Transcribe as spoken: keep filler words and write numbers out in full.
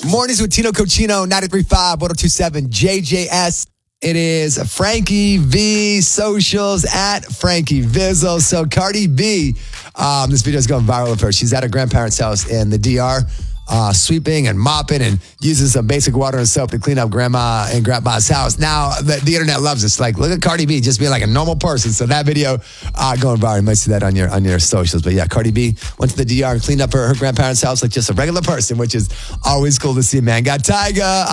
Mornings with Tino Cochino, ninety-three point five, one oh two point seven J J S. It is Frankie V socials at Frankie Vizzle. So Cardi B, um, this video is going viral of her. She's at her grandparents' house in the D R, uh, sweeping and mopping and using some basic water and soap to clean up grandma and grandpa's house. Now, the, the internet loves this. Like, look at Cardi B just being like a normal person. So that video uh, going viral. You might see that on your on your socials. But yeah, Cardi B went to the D R and cleaned up her, her grandparents' house like just a regular person, which is always cool to see, man. Got Tyga.